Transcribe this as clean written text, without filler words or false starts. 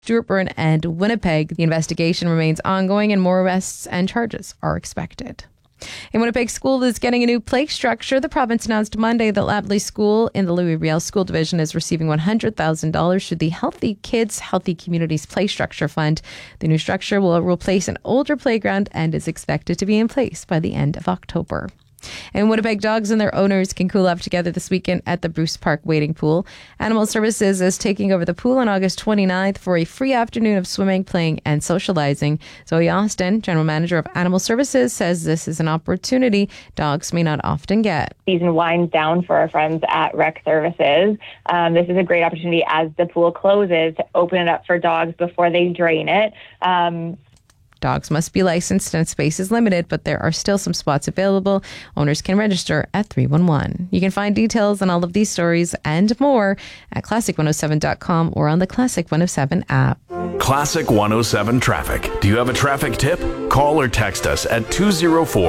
Stuart Burn and Winnipeg. The investigation remains ongoing and more arrests and charges are expected. In Winnipeg, school is getting a new play structure. The province announced Monday that Lapley School in the Louis Riel School Division is receiving $100,000 through the Healthy Kids, Healthy Communities Play Structure Fund. The new structure will replace an older playground and is expected to be in place by the end of October. And Winnipeg, dogs and their owners can cool off together this weekend at the Bruce Park Wading Pool. Animal Services is taking over the pool on August 29th for a free afternoon of swimming, playing, and socializing. Zoe Austin, General Manager of Animal Services, says this is an opportunity dogs may not often get. Season winds down for our friends at Rec Services. This is a great opportunity as the pool closes to open it up for dogs before they drain it. Dogs must be licensed and space is limited, but there are still some spots available. Owners can register at 311. You can find details on all of these stories and more at classic107.com or on the Classic 107 app. Classic 107 traffic. Do you have a traffic tip? Call or text us at 204